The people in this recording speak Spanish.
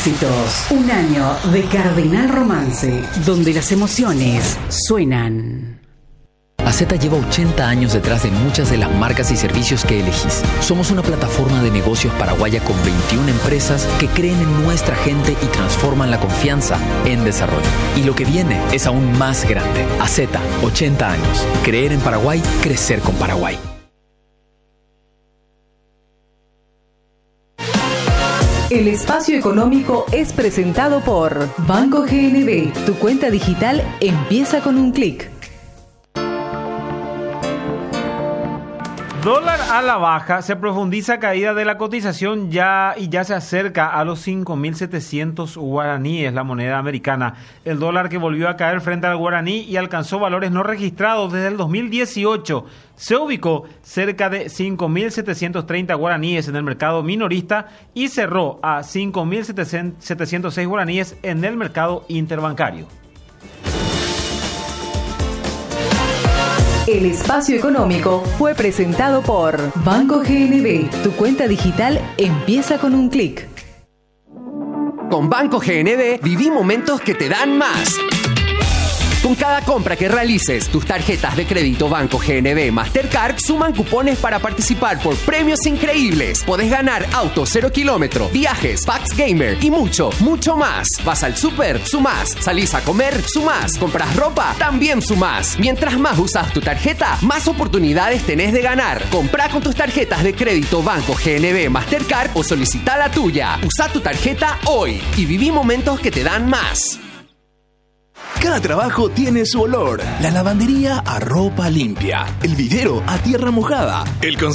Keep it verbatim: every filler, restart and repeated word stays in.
Éxitos. Un año de Cardenal Romance, donde las emociones suenan. Aceta lleva ochenta años detrás de muchas de las marcas y servicios que elegís. Somos una plataforma de negocios paraguaya con veintiuna empresas que creen en nuestra gente y transforman la confianza en desarrollo. Y lo que viene es aún más grande. Aceta, ochenta años. Creer en Paraguay, crecer con Paraguay. El espacio económico es presentado por Banco G N B. Tu cuenta digital empieza con un clic. Dólar a la baja, se profundiza caída de la cotización ya y ya se acerca a los cinco mil setecientos guaraníes, la moneda americana. El dólar que volvió a caer frente al guaraní y alcanzó valores no registrados desde el dos mil dieciocho. Se ubicó cerca de cinco mil setecientos treinta guaraníes en el mercado minorista y cerró a cinco mil setecientos seis guaraníes en el mercado interbancario. El espacio económico fue presentado por Banco G N B. Tu cuenta digital empieza con un clic. Con Banco G N B viví momentos que te dan más. Con cada compra que realices, tus tarjetas de crédito Banco G N B Mastercard suman cupones para participar por premios increíbles. Podés ganar auto cero kilómetro, viajes, packs gamer y mucho, mucho más. Vas al súper, sumás. Salís a comer, sumás. Compras ropa, también sumás. Mientras más usas tu tarjeta, más oportunidades tenés de ganar. Comprá con tus tarjetas de crédito Banco G N B Mastercard o solicita la tuya. Usa tu tarjeta hoy y viví momentos que te dan más. Cada trabajo tiene su olor. La lavandería a ropa limpia. El videro a tierra mojada. El